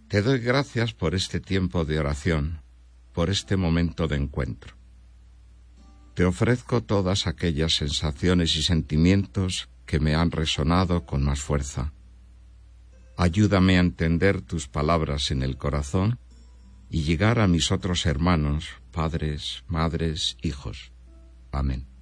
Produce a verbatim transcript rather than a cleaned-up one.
Te doy gracias por este tiempo de oración, por este momento de encuentro. Te ofrezco todas aquellas sensaciones y sentimientos que me han resonado con más fuerza. Ayúdame a entender tus palabras en el corazón y llegar a mis otros hermanos, padres, madres, hijos. Amén.